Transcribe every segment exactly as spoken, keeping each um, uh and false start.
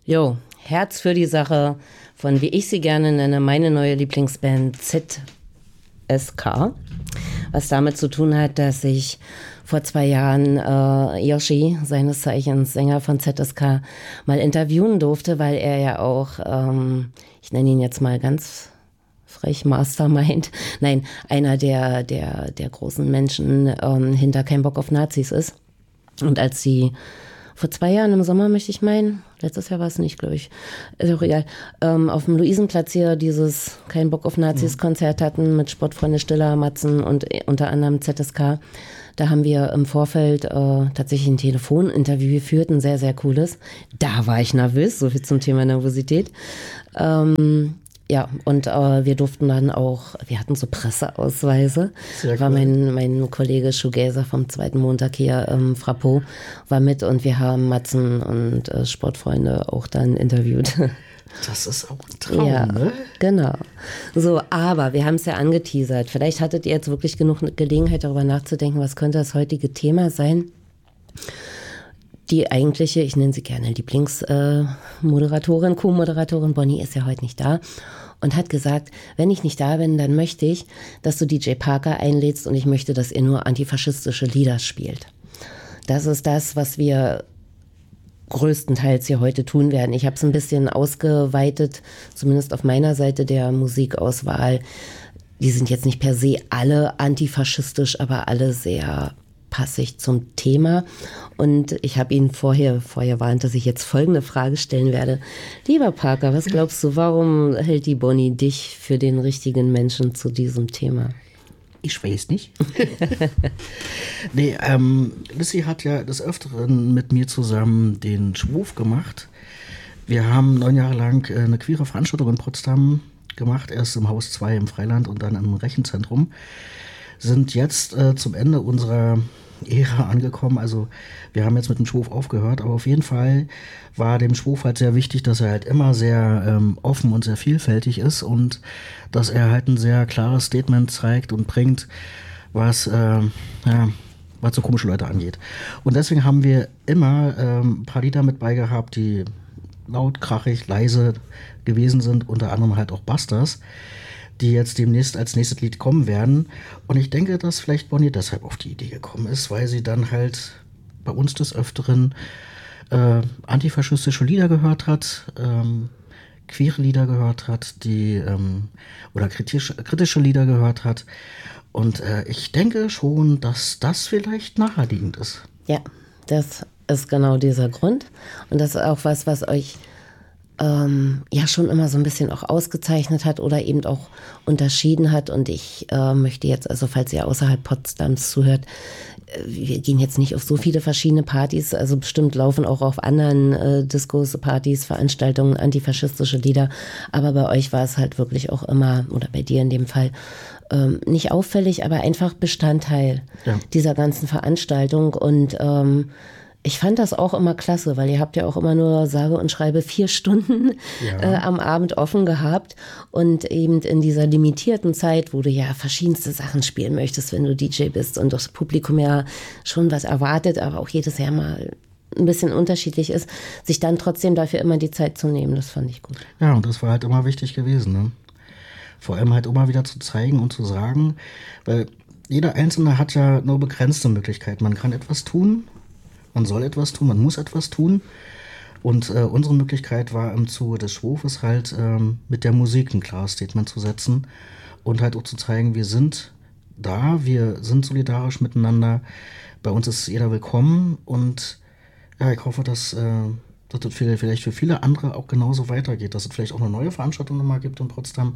Jo, Herz für die Sache von, wie ich sie gerne nenne, meine neue Lieblingsband Z S K. Was damit zu tun hat, dass ich vor zwei Jahren äh, Yoshi, seines Zeichens Sänger von Z S K, mal interviewen durfte, weil er ja auch, ähm, ich nenne ihn jetzt mal ganz frech, Mastermind, nein, einer der, der, der großen Menschen ähm, hinter Kein Bock auf Nazis ist. Und als sie vor zwei Jahren im Sommer, möchte ich meinen, letztes Jahr war es nicht, glaube ich, ist auch egal, ähm, auf dem Luisenplatz hier dieses Kein Bock auf Nazis Konzert hatten mit Sportfreunde Stiller, Matzen und unter anderem Z S K. Da haben wir im Vorfeld äh, tatsächlich ein Telefoninterview geführt, ein sehr, sehr cooles. Da war ich nervös, so viel zum Thema Nervosität. Ähm, Ja, und äh, wir durften dann auch, wir hatten so Presseausweise. Sehr war cool. mein, mein Kollege Shoegazer vom zweiten Montag hier, ähm, Frappo, war mit und wir haben Matzen und äh, Sportfreunde auch dann interviewt. Das ist auch ein Traum, ja, ne? Genau. So, aber wir haben es ja angeteasert. Vielleicht hattet ihr jetzt wirklich genug Gelegenheit, darüber nachzudenken, was könnte das heutige Thema sein? Die eigentliche, ich nenne sie gerne Lieblingsmoderatorin, äh, Co-Moderatorin Bonnie ist ja heute nicht da und hat gesagt, wenn ich nicht da bin, dann möchte ich, dass du D J Parker einlädst und ich möchte, dass ihr nur antifaschistische Lieder spielt. Das ist das, was wir größtenteils hier heute tun werden. Ich habe es ein bisschen ausgeweitet, zumindest auf meiner Seite der Musikauswahl. Die sind jetzt nicht per se alle antifaschistisch, aber alle sehr passig zum Thema. Und ich habe ihn vorher, vorher warnt, dass ich jetzt folgende Frage stellen werde. Lieber Parker, was glaubst du, warum hält die Bonnie dich für den richtigen Menschen zu diesem Thema? Ich weiß nicht. nee, ähm, Lissy hat ja des Öfteren mit mir zusammen den Schwurf gemacht. Wir haben neun Jahre lang äh, eine queere Veranstaltung in Potsdam gemacht, erst im Haus zwei im Freiland und dann im Rechenzentrum. Sind jetzt äh, zum Ende unserer Ära angekommen. Also wir haben jetzt mit dem Schwurf aufgehört, aber auf jeden Fall war dem Schwurf halt sehr wichtig, dass er halt immer sehr ähm, offen und sehr vielfältig ist und dass er halt ein sehr klares Statement zeigt und bringt, was, äh, ja, was so komische Leute angeht. Und deswegen haben wir immer ähm, ein paar Lieder mit bei gehabt, die laut, krachig, leise gewesen sind, unter anderem halt auch Busters, die jetzt demnächst als nächstes Lied kommen werden. Und ich denke, dass vielleicht Bonnie deshalb auf die Idee gekommen ist, weil sie dann halt bei uns des Öfteren äh, antifaschistische Lieder gehört hat, ähm, queere Lieder gehört hat, die ähm, oder kritisch, kritische Lieder gehört hat. Und äh, ich denke schon, dass das vielleicht naheliegend ist. Ja, das ist genau dieser Grund. Und das ist auch was, was euch Ähm, ja schon immer so ein bisschen auch ausgezeichnet hat oder eben auch unterschieden hat. Und ich äh, möchte jetzt, also falls ihr außerhalb Potsdams zuhört, äh, wir gehen jetzt nicht auf so viele verschiedene Partys, also bestimmt laufen auch auf anderen äh, Diskos, Partys, Veranstaltungen antifaschistische Lieder, aber bei euch war es halt wirklich auch immer, oder bei dir in dem Fall, ähm, nicht auffällig, aber einfach Bestandteil ja. dieser ganzen Veranstaltung. Und ähm, ich fand das auch immer klasse, weil ihr habt ja auch immer nur sage und schreibe vier Stunden ja. äh, am Abend offen gehabt und eben in dieser limitierten Zeit, wo du ja verschiedenste Sachen spielen möchtest, wenn du D J bist und das Publikum ja schon was erwartet, aber auch jedes Jahr mal ein bisschen unterschiedlich ist, sich dann trotzdem dafür immer die Zeit zu nehmen, das fand ich gut. Ja, und das war halt immer wichtig gewesen, ne? Vor allem halt immer wieder zu zeigen und zu sagen, weil jeder Einzelne hat ja nur begrenzte Möglichkeiten. Man kann etwas tun, man soll etwas tun, man muss etwas tun. Und äh, unsere Möglichkeit war im Zuge des Schwurfes halt ähm, mit der Musik ein klares Statement zu setzen und halt auch zu zeigen, wir sind da, wir sind solidarisch miteinander, bei uns ist jeder willkommen und ja, ich hoffe, dass, äh, dass das vielleicht für viele andere auch genauso weitergeht, dass es vielleicht auch eine neue Veranstaltung nochmal gibt in Potsdam,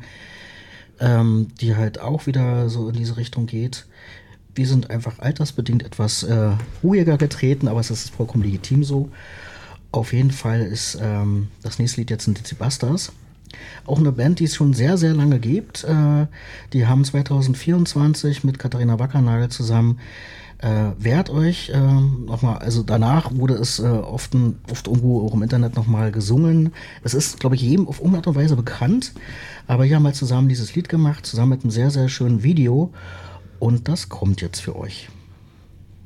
ähm, die halt auch wieder so in diese Richtung geht. Wir sind einfach altersbedingt etwas äh, ruhiger getreten, aber es ist vollkommen legitim so. Auf jeden Fall ist ähm, das nächste Lied jetzt ein D C Busters. Auch eine Band, die es schon sehr, sehr lange gibt. Äh, die haben zwanzig vierundzwanzig mit Katharina Wackernagel zusammen äh, Wehrt euch äh, nochmal, also danach wurde es äh, oft, oft irgendwo auch im Internet nochmal gesungen. Es ist, glaube ich, jedem auf irgendeine Art und Weise bekannt. Aber hier haben wir zusammen dieses Lied gemacht, zusammen mit einem sehr, sehr schönen Video. Und das kommt jetzt für euch.